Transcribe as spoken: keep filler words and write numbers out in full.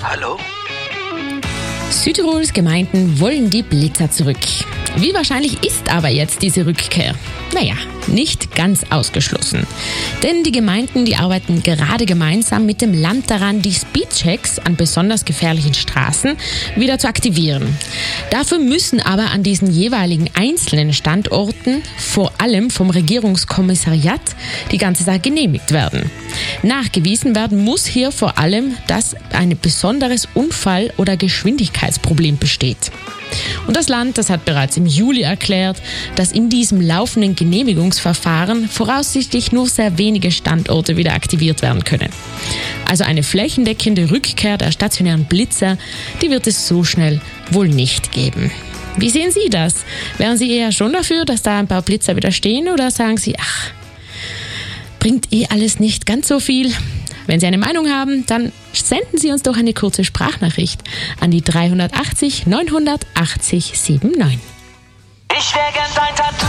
Hallo? Südtirols Gemeinden wollen die Blitzer zurück. Wie wahrscheinlich ist aber jetzt diese Rückkehr? Naja, nicht ganz ausgeschlossen. Denn die Gemeinden, die arbeiten gerade gemeinsam mit dem Land daran, die Speedchecks an besonders gefährlichen Straßen wieder zu aktivieren. Dafür müssen aber an diesen jeweiligen einzelnen Standorten vor allem vom Regierungskommissariat die ganze Sache genehmigt werden. Nachgewiesen werden muss hier vor allem, dass ein besonderes Unfall- oder Geschwindigkeitsproblem besteht. Und das Land, das hat bereits im Juli erklärt, dass in diesem laufenden Genehmigungsverfahren voraussichtlich nur sehr wenige Standorte wieder aktiviert werden können. Also eine flächendeckende Rückkehr der stationären Blitzer, die wird es so schnell wohl nicht geben. Wie sehen Sie das? Wären Sie eher schon dafür, dass da ein paar Blitzer wieder stehen, oder sagen Sie, ach, bringt eh alles nicht ganz so viel? Wenn Sie eine Meinung haben, dann senden Sie uns doch eine kurze Sprachnachricht an die drei achtzig neunhundertachtzig neun sieben neun. Ich wär gern dein Tattoo.